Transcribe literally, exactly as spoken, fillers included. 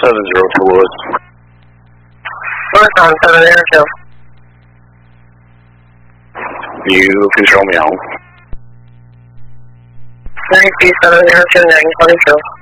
seven zero two Lewis. Lewis on seven zero two. You control me home. ninety-three seven zero two, nine twenty-two.